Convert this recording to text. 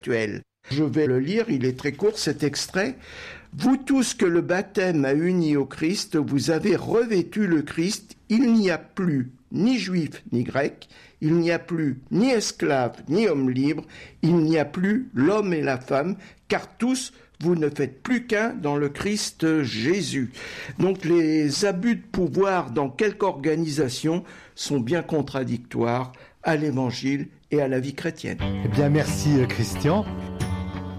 actuel. Je vais le lire, il est très court cet extrait. « Vous tous que le baptême a unis au Christ, vous avez revêtu le Christ, il n'y a plus ni juif ni grec, il n'y a plus ni esclave ni homme libre, il n'y a plus l'homme et la femme, car tous vous ne faites plus qu'un dans le Christ Jésus. » Donc les abus de pouvoir dans quelque organisation sont bien contradictoires à l'Évangile et à la vie chrétienne. Eh bien merci Christian.